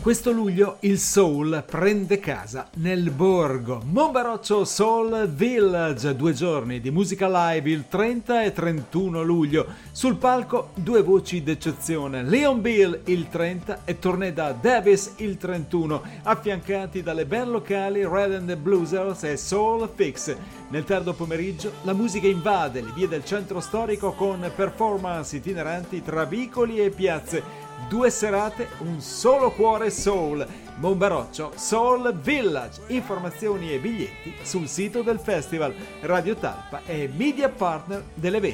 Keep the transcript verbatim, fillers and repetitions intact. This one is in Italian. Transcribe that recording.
Questo luglio il soul prende casa nel borgo. Monbaroccio Soul Village, due giorni di musica live il trenta e trentuno luglio. Sul palco due voci d'eccezione, Leon Bill il trenta e Torneda Davis il trentuno, affiancati dalle band locali Red and the Bluesers e Soul Fix. Nel tardo pomeriggio la musica invade le vie del centro storico con performance itineranti tra vicoli e piazze. Due serate, un solo cuore soul. Monbaroccio Soul Village. Informazioni e biglietti sul sito del festival. Radio Talpa è media partner dell'evento.